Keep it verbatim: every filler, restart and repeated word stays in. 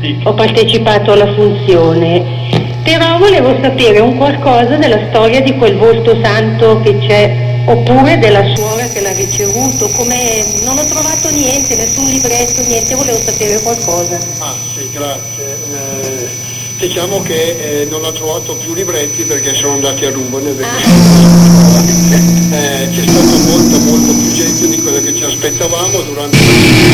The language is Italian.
ho partecipato alla funzione, però volevo sapere un qualcosa della storia di quel volto santo che c'è, oppure della suora che l'ha ricevuto, come non ho trovato niente, nessun libretto, niente, volevo sapere qualcosa. Ah sì, grazie. Eh, diciamo che eh, non ho trovato più libretti perché sono andati a ruba, ne ah. eh, c'è stato molto molto più gente di quello che ci aspettavamo durante